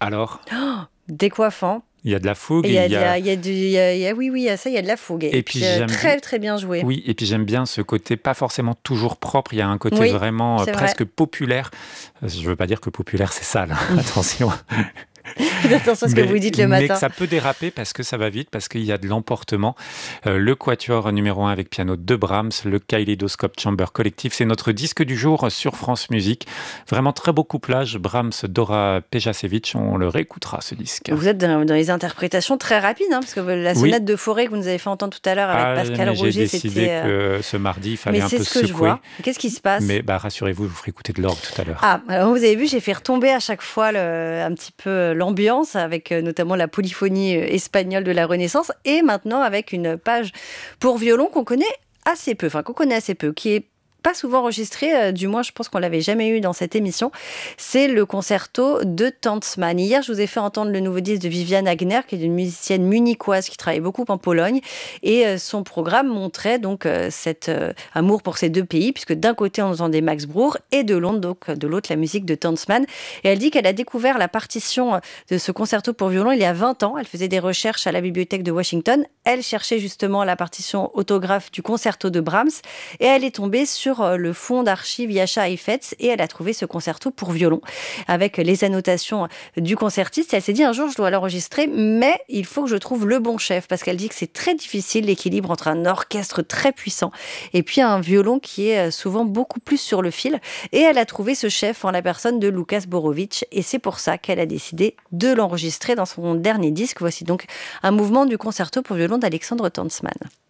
Alors, Décoiffant. il y a de la fougue, Il y a oui, il y a ça, il y a de la fougue. Et puis très, très bien joué. Oui, et puis j'aime bien ce côté pas forcément toujours propre, il y a un côté Oui, vraiment c'est presque vrai. populaire. Je veux pas dire que populaire c'est sale, attention. Attention à ce que vous dites le Mais que matin. ça peut déraper parce que ça va vite, parce qu'il y a de l'emportement. Le quatuor numéro 1 avec piano de Brahms, le Kaleidoscope Chamber Collective, c'est notre disque du jour sur France Musique. Vraiment très beau couplage, Brahms, Dora Pejacevic, on le réécoutera ce disque. Vous êtes dans les interprétations très rapides, parce que la Oui. sonate de Forêt que vous nous avez fait entendre tout à l'heure avec Pascal mais j'ai Roger, décidé c'était... que ce mardi, il fallait Mais un c'est peu ce que je secouer. vois. Qu'est-ce qui se passe? Mais rassurez-vous, je vous ferai écouter de l'orgue tout à l'heure. Ah, alors vous avez vu, j'ai fait retomber à chaque fois un petit peu l'ambiance avec notamment la polyphonie espagnole de la Renaissance et maintenant avec une page pour violon qu'on connaît assez peu, qui est pas souvent enregistré, du moins je pense qu'on l'avait jamais eu dans cette émission, c'est le concerto de Tanzmann. Hier, je vous ai fait entendre le nouveau disque de Viviane Agner, qui est une musicienne munichoise qui travaille beaucoup en Pologne, et son programme montrait donc cet amour pour ces deux pays, puisque d'un côté on entendait Max Bruch et de l'autre la musique de Tanzmann. Et elle dit qu'elle a découvert la partition de ce concerto pour violon il y a 20 ans. Elle faisait des recherches à la bibliothèque de Washington. Elle cherchait justement la partition autographe du concerto de Brahms et elle est tombée sur le fonds d'archives Yasha Heifetz et elle a trouvé ce concerto pour violon avec les annotations du concertiste. Et elle s'est dit un jour je dois l'enregistrer, mais il faut que je trouve le bon chef, parce qu'elle dit que c'est très difficile l'équilibre entre un orchestre très puissant et puis un violon qui est souvent beaucoup plus sur le fil. Et elle a trouvé ce chef en la personne de Lukas Borowicz et c'est pour ça qu'elle a décidé de l'enregistrer dans son dernier disque. Voici donc un mouvement du concerto pour violon d'Alexandre Tanzmann.